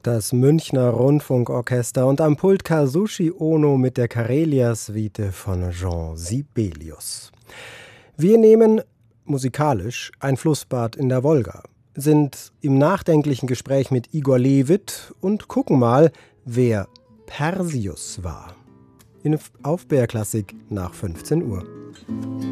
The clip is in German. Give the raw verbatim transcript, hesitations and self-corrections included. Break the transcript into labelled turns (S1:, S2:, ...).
S1: Das Münchner Rundfunkorchester und am Pult Kazushi Ono mit der Karelia-Suite von Jean Sibelius. Wir nehmen musikalisch ein Flussbad in der Wolga, sind im nachdenklichen Gespräch mit Igor Levit und gucken mal, wer Perseus war. In auf B R Klassik nach fünfzehn Uhr.